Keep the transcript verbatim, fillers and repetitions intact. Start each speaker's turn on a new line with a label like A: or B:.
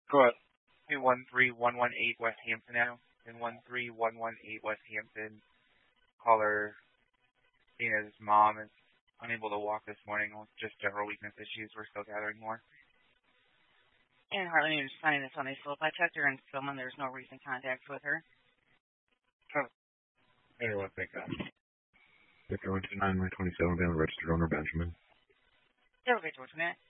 A: Go ahead.
B: two one three one one eight West Hampton now. And one three one one eight West Hampton. Caller Dana's mom is unable to walk this morning with just general weakness issues. We're still gathering more.
C: And Harley is finding this on a slope. I checked her in someone. There's no recent contact with her.
A: Huh. Anyone think that?
D: Victor one two nine nine twenty-seven, down registered owner Benjamin.
C: Zero Victor, what's that?